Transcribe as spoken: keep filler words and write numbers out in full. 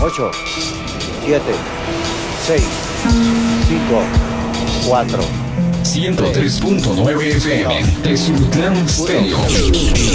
ocho, siete, seis, cinco, cuatro, ciento tres punto nueve F M de Sultán Stereo.